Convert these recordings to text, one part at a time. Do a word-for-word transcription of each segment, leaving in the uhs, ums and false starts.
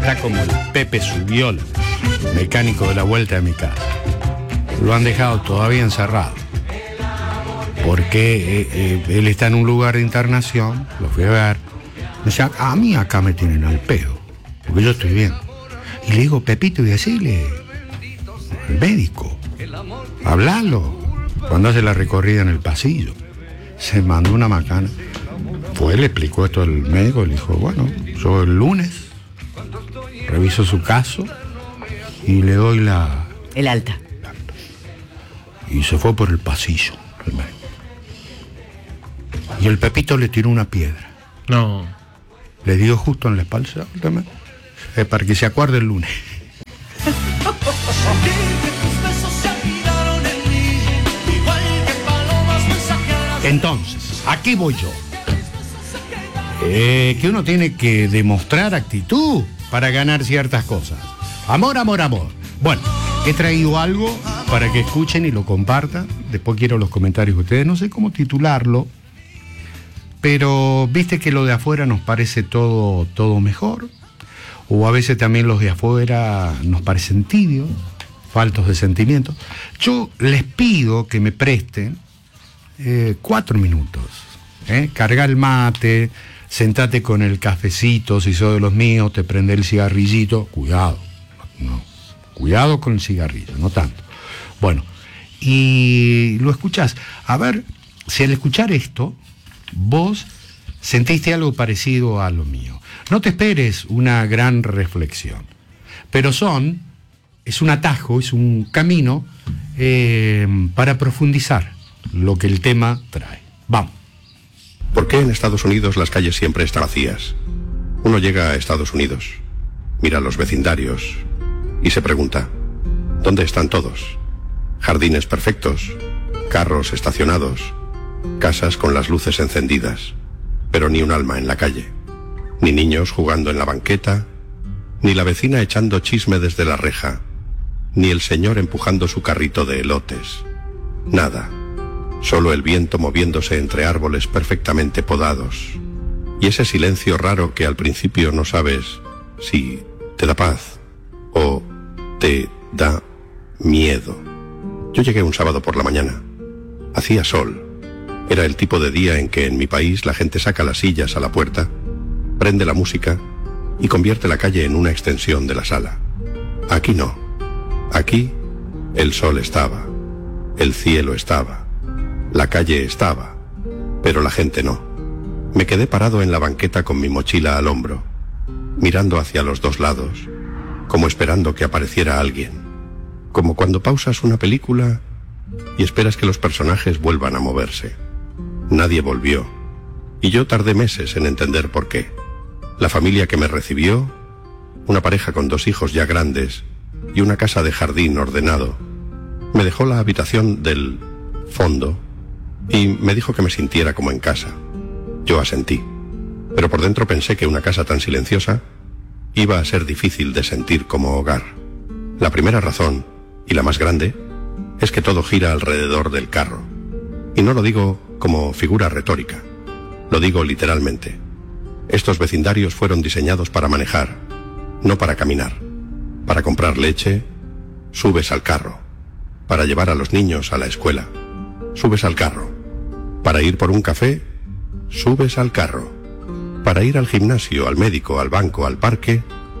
Está como el Pepe Subiol, mecánico de la vuelta de mi casa. Lo han dejado todavía encerrado. Porque eh, eh, él está en un lugar de internación, lo fui a ver. Me dice, a mí acá me tienen al pedo, porque yo estoy bien. Y le digo, Pepito, y decirle al médico, hablalo. Cuando hace la recorrida en el pasillo, se mandó una macana. Fue, le explicó esto al médico, le dijo, bueno, yo el lunes reviso su caso y le doy la... El alta. Y se fue por el pasillo el médico. Y el Pepito le tiró una piedra. No. Le dio justo en la espalda, eh, para que se acuerde el lunes. Entonces, aquí voy yo. Eh, que uno tiene que demostrar actitud para ganar ciertas cosas. Amor, amor, amor. Bueno, he traído algo para que escuchen y lo compartan. Después quiero los comentarios de ustedes. No sé cómo titularlo, pero viste que lo de afuera nos parece todo, todo mejor. O a veces también los de afuera nos parecen tibios, faltos de sentimientos. Yo les pido que me presten eh, cuatro minutos. ¿eh? Carga el mate, sentate con el cafecito, si sos de los míos, te prende el cigarrillito. Cuidado, no, cuidado con el cigarrillo, no tanto. Bueno, y lo escuchás. A ver, si al escuchar esto, vos sentiste algo parecido a lo mío. No te esperes una gran reflexión, pero son, es un atajo, es un camino eh, para profundizar lo que el tema trae. Vamos. ¿Por qué en Estados Unidos las calles siempre están vacías? Uno llega a Estados Unidos, mira los vecindarios y se pregunta, ¿dónde están todos? Jardines perfectos, carros estacionados, casas con las luces encendidas, pero ni un alma en la calle, ni niños jugando en la banqueta, ni la vecina echando chisme desde la reja, ni el señor empujando su carrito de elotes. Nada. Solo el viento moviéndose entre árboles perfectamente podados. Y ese silencio raro que al principio no sabes si te da paz o te da miedo. Yo llegué un sábado por la mañana. Hacía sol. Era el tipo de día en que en mi país la gente saca las sillas a la puerta, prende la música y convierte la calle en una extensión de la sala. Aquí no. Aquí el sol estaba, el cielo estaba. La calle estaba, pero la gente no. Me quedé parado en la banqueta con mi mochila al hombro, mirando hacia los dos lados, como esperando que apareciera alguien. Como cuando pausas una película y esperas que los personajes vuelvan a moverse. Nadie volvió, y yo tardé meses en entender por qué. La familia que me recibió, una pareja con dos hijos ya grandes y una casa de jardín ordenado, me dejó la habitación del fondo y me dijo que me sintiera como en casa. Yo asentí, pero por dentro pensé que una casa tan silenciosa iba a ser difícil de sentir como hogar. La primera razón, y la más grande, es que todo gira alrededor del carro. Y no lo digo como figura retórica, lo digo literalmente. Estos vecindarios fueron diseñados para manejar, no para caminar. Para comprar leche, subes al carro. Para llevar a los niños a la escuela, subes al carro. Para ir por un café, subes al carro. Para ir al gimnasio, al médico, al banco, al parque,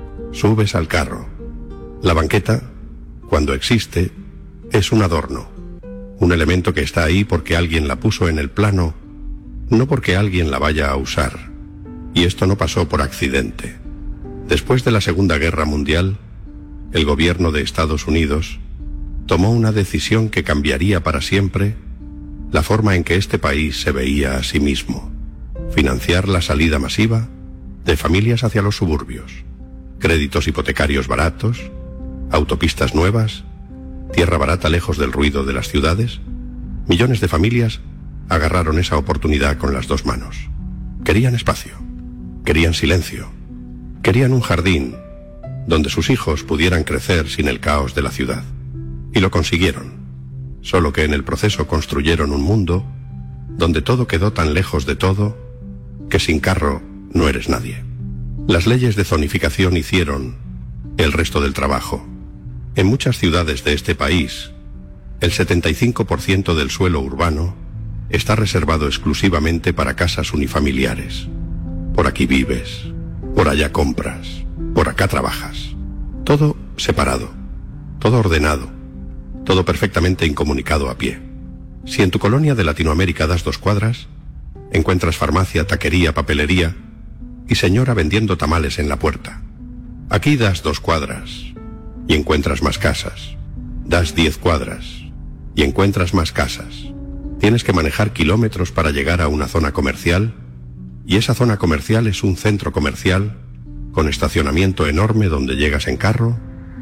subes al carro. La banqueta, cuando existe, es un adorno, un elemento que está ahí porque alguien la puso en el plano, no porque alguien la vaya a usar. Y esto no pasó por accidente. Después de la Segunda Guerra Mundial, el gobierno de Estados Unidos tomó una decisión que cambiaría para siempre la forma en que este país se veía a sí mismo. Financiar la salida masiva de familias hacia los suburbios. Créditos hipotecarios baratos, autopistas nuevas, tierra barata lejos del ruido de las ciudades. Millones de familias agarraron esa oportunidad con las dos manos. Querían espacio, querían silencio, querían un jardín donde sus hijos pudieran crecer sin el caos de la ciudad. Y lo consiguieron. Solo que en el proceso construyeron un mundo donde todo quedó tan lejos de todo que sin carro no eres nadie. Las leyes de zonificación hicieron el resto del trabajo. En muchas ciudades de este país, el setenta y cinco por ciento del suelo urbano está reservado exclusivamente para casas unifamiliares. Por aquí vives, por allá compras, por acá trabajas. Todo separado, todo ordenado, todo perfectamente incomunicado a pie. Si en tu colonia de Latinoamérica das dos cuadras, encuentras farmacia, taquería, papelería y señora vendiendo tamales en la puerta. Aquí das dos cuadras y encuentras más casas. Das diez cuadras y encuentras más casas. Tienes que manejar kilómetros para llegar a una zona comercial, y esa zona comercial es un centro comercial con estacionamiento enorme donde llegas en carro,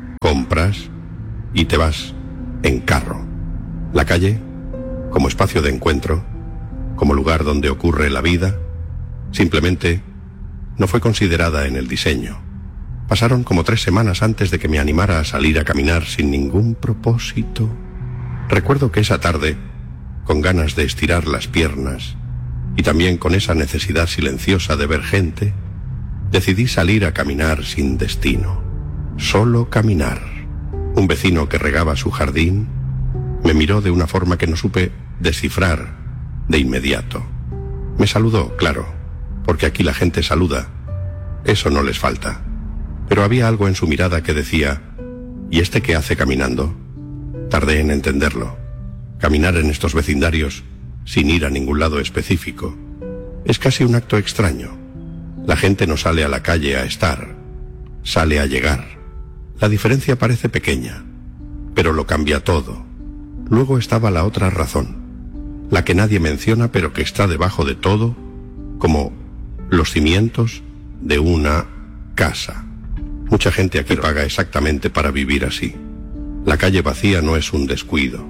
compras y te vas en carro. La calle, como espacio de encuentro, como lugar donde ocurre la vida, simplemente no fue considerada en el diseño. Pasaron como tres semanas antes de que me animara a salir a caminar sin ningún propósito. Recuerdo que esa tarde, con ganas de estirar las piernas y también con esa necesidad silenciosa de ver gente, decidí salir a caminar sin destino. Solo caminar. Un vecino que regaba su jardín me miró de una forma que no supe descifrar de inmediato. Me saludó, claro, porque aquí la gente saluda. Eso no les falta. Pero había algo en su mirada que decía: ¿y este qué hace caminando? Tardé en entenderlo. Caminar en estos vecindarios, sin ir a ningún lado específico, es casi un acto extraño. La gente no sale a la calle a estar, sale a llegar. La diferencia parece pequeña, pero lo cambia todo. Luego estaba la otra razón, la que nadie menciona pero que está debajo de todo, como los cimientos de una casa. Mucha gente aquí paga exactamente para vivir así. La calle vacía no es un descuido,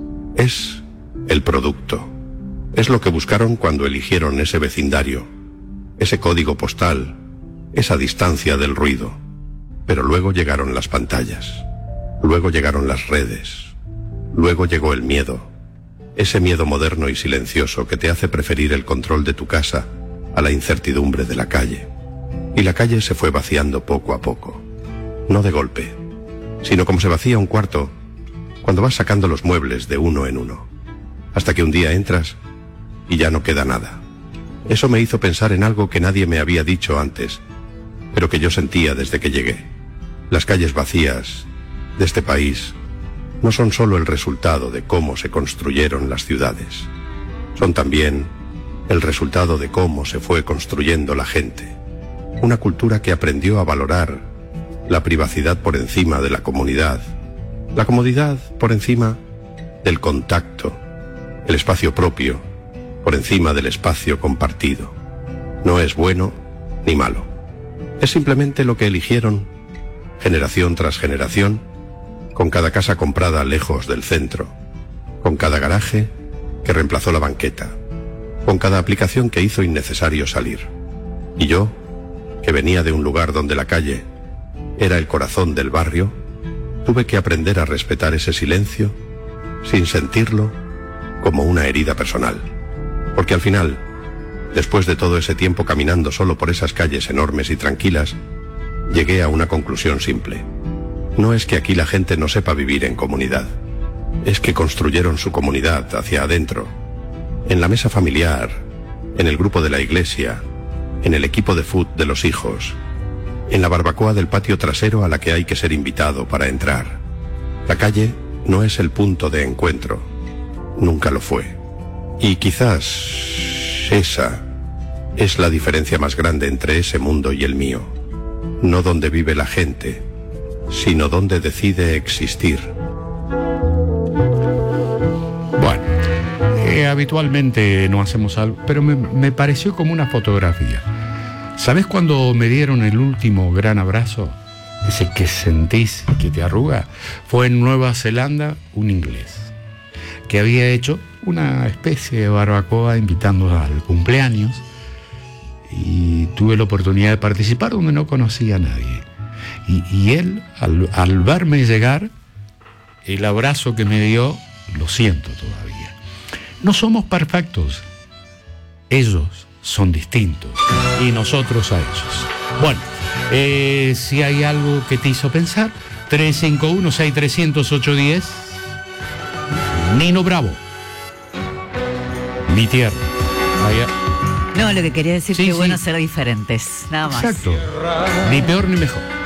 es el producto. Es lo que buscaron cuando eligieron ese vecindario, ese código postal, esa distancia del ruido. Pero luego llegaron las pantallas, luego llegaron las redes, luego llegó el miedo, ese miedo moderno y silencioso que te hace preferir el control de tu casa a la incertidumbre de la calle. Y la calle se fue vaciando poco a poco, no de golpe, sino como se vacía un cuarto cuando vas sacando los muebles de uno en uno, hasta que un día entras y ya no queda nada. Eso me hizo pensar en algo que nadie me había dicho antes, pero que yo sentía desde que llegué. Las calles vacías de este país no son solo el resultado de cómo se construyeron las ciudades, son también el resultado de cómo se fue construyendo la gente. Una cultura que aprendió a valorar la privacidad por encima de la comunidad, la comodidad por encima del contacto, el espacio propio por encima del espacio compartido. No es bueno ni malo. Es simplemente lo que eligieron, generación tras generación, con cada casa comprada lejos del centro, con cada garaje que reemplazó la banqueta, con cada aplicación que hizo innecesario salir. Y yo, que venía de un lugar donde la calle era el corazón del barrio, tuve que aprender a respetar ese silencio sin sentirlo como una herida personal. Porque al final, después de todo ese tiempo caminando solo por esas calles enormes y tranquilas, llegué a una conclusión simple. No es que aquí la gente no sepa vivir en comunidad, es que construyeron su comunidad hacia adentro, en la mesa familiar, en el grupo de la iglesia, en el equipo de fútbol de los hijos, en la barbacoa del patio trasero a la que hay que ser invitado para entrar. La calle no es el punto de encuentro, nunca lo fue. Y quizás esa es la diferencia más grande entre ese mundo y el mío. No donde vive la gente, sino donde decide existir. Bueno, eh, habitualmente no hacemos algo, pero me, me pareció como una fotografía. ¿Sabes cuando me dieron el último gran abrazo? Ese que sentís que te arruga. Fue en Nueva Zelanda un inglés que había hecho una especie de barbacoa invitando al cumpleaños, y tuve la oportunidad de participar donde no conocía a nadie. Y, y él, al, al verme llegar, el abrazo que me dio, lo siento todavía. No somos perfectos. Ellos son distintos y nosotros a ellos. Bueno, Eh, si hay algo que te hizo pensar, tres cinco uno, seis tres cero cero, ocho uno cero. Nino Bravo. Mi tierra. Allá. No, lo que quería decir Sí, es que sí. bueno ser diferentes, nada más. Exacto. Ni peor ni mejor.